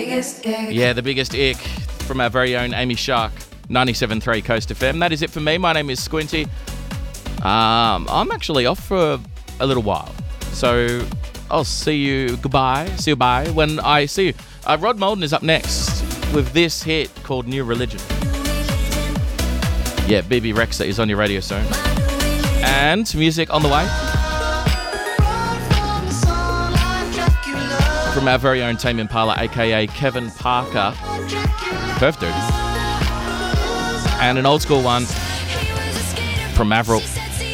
Yeah, the biggest ick from our very own Amy Shark, 97.3 Coast FM. That is it for me. My name is Squinty. I'm actually off for a little while, so I'll see you bye when I see you. Rod Molden is up next with this hit called New Religion. Yeah, BB Rexa is on your radio soon. And music on the way from our very own Tame Impala, aka Kevin Parker, Perf Dude. And an old school one from Maverick.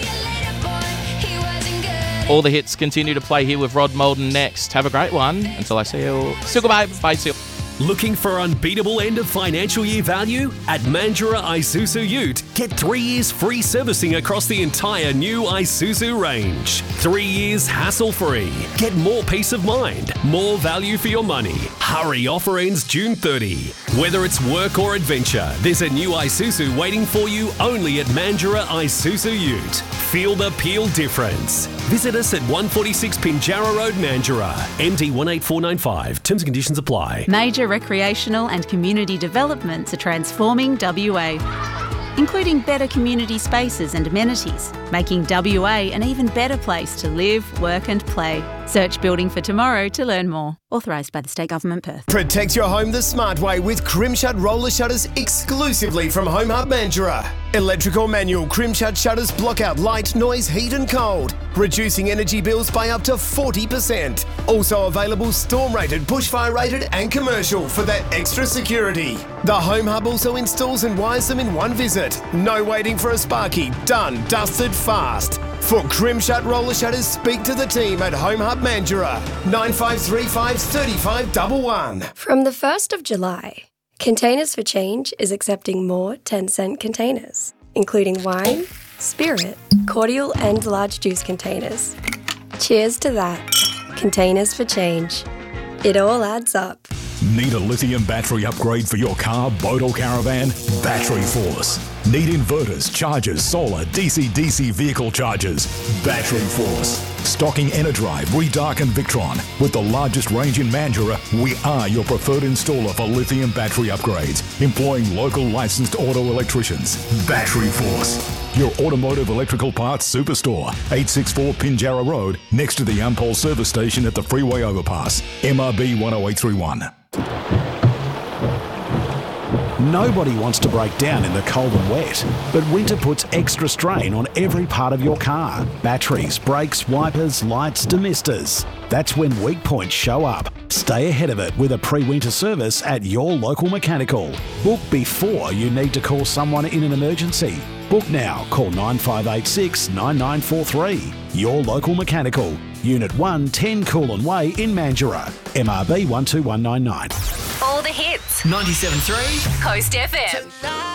All the hits continue to play here with Rod Molden next. Have a great one. Until I see you. See you, goodbye. Bye. See you. Looking for unbeatable end of financial year value? At Mandurah Isuzu Ute, get 3 years free servicing across the entire new Isuzu range. 3 years hassle-free. Get more peace of mind, more value for your money. Hurry, offer ends June 30. Whether it's work or adventure, there's a new Isuzu waiting for you only at Mandurah Isuzu Ute. Feel the Peel difference. Visit us at 146 Pinjarra Road, Mandurah. MD 18495. Terms and conditions apply. Major recreational and community developments are transforming WA, including better community spaces and amenities, making WA an even better place to live, work and play. Search Building for Tomorrow to learn more. Authorised by the State Government, Perth. Protect your home the smart way with Crimshut roller shutters exclusively from Home Hub Mandurah. Electrical manual Crimshut shutters block out light, noise, heat and cold, reducing energy bills by up to 40%. Also available storm rated, bushfire rated and commercial for that extra security. The Home Hub also installs and wires them in one visit. No waiting for a sparky. Done, dusted, fast. For Crimshut roller shutters, speak to the team at Home Hub Mandurah, 9535 3511. From the 1st of July, Containers for Change is accepting more 10-cent containers, including wine, spirit, cordial and large juice containers. Cheers to that. Containers for Change. It all adds up. Need a lithium battery upgrade for your car, boat or caravan? Battery Force. Need inverters, chargers, solar, DC-DC vehicle chargers? Battery Force. Stocking Enerdrive, Redark and Victron. With the largest range in Mandurah, we are your preferred installer for lithium battery upgrades, employing local licensed auto electricians. Battery Force. Your automotive electrical parts superstore, 864 Pinjarra Road, next to the Umpole service station at the freeway overpass. MRB 10831. Nobody wants to break down in the cold and wet, but winter puts extra strain on every part of your car. Batteries, brakes, wipers, lights, demisters. That's when weak points show up. Stay ahead of it with a pre-winter service at your local mechanical. Book before you need to call someone in an emergency. Book now. Call 9586 9943. Your local mechanical. Unit 1, 10 Coolin Way in Mandurah. MRB 12199. All the hits. 97.3 Coast FM.